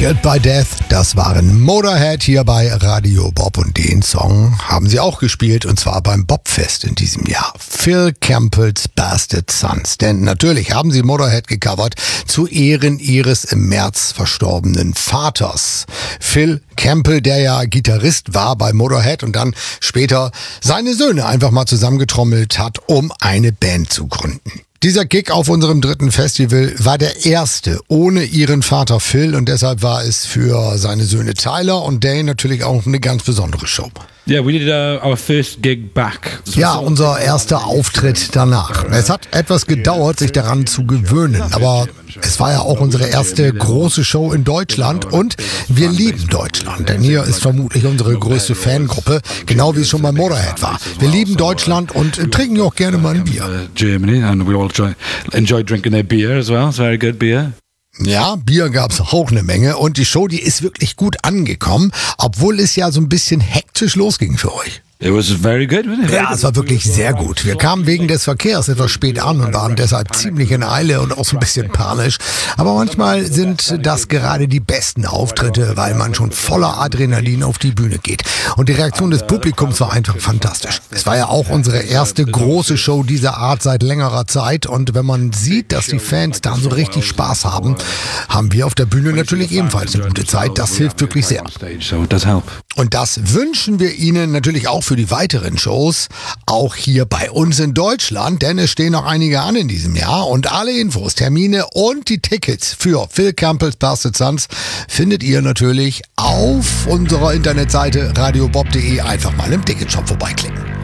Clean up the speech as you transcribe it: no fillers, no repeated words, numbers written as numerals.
Killed by Death, das waren Motorhead hier bei Radio Bob und den Song haben sie auch gespielt und zwar beim Bobfest in diesem Jahr. Phil Campbells Bastard Sons, denn natürlich haben sie Motorhead gecovert zu Ehren ihres im März verstorbenen Vaters. Phil Campbell, der ja Gitarrist war bei Motorhead und dann später seine Söhne einfach mal zusammengetrommelt hat, um eine Band zu gründen. Dieser Gig auf unserem 3. Festival war der erste ohne ihren Vater Phil und deshalb war es für seine Söhne Tyler und Dane natürlich auch eine ganz besondere Show. Yeah, we did our first gig back. Ja, unser erster Auftritt danach. Es hat etwas gedauert, sich daran zu gewöhnen, aber es war ja auch unsere erste große Show in Deutschland und wir lieben Deutschland, denn hier ist vermutlich unsere größte Fangruppe, genau wie es schon bei Motorhead war. Wir lieben Deutschland und trinken auch gerne mal ein Bier. Germany and we all enjoy drinking their beer as well. It's very good beer. Ja, Bier gab's auch eine Menge und die Show, die ist wirklich gut angekommen, obwohl es ja so ein bisschen hektisch losging für euch. It was very good, wasn't it? Ja, es war wirklich sehr gut. Wir kamen wegen des Verkehrs etwas spät an und waren deshalb ziemlich in Eile und auch so ein bisschen panisch. Aber manchmal sind das gerade die besten Auftritte, weil man schon voller Adrenalin auf die Bühne geht. Und die Reaktion des Publikums war einfach fantastisch. Es war ja auch unsere erste große Show dieser Art seit längerer Zeit. Und wenn man sieht, dass die Fans da so richtig Spaß haben, haben wir auf der Bühne natürlich ebenfalls eine gute Zeit. Das hilft wirklich sehr. Und das wünschen wir Ihnen natürlich auch für die weiteren Shows, auch hier bei uns in Deutschland, denn es stehen noch einige an in diesem Jahr und alle Infos, Termine und die Tickets für Phil Campbells Bastard Sons findet ihr natürlich auf unserer Internetseite radiobob.de. Einfach mal im Ticketshop vorbeiklicken.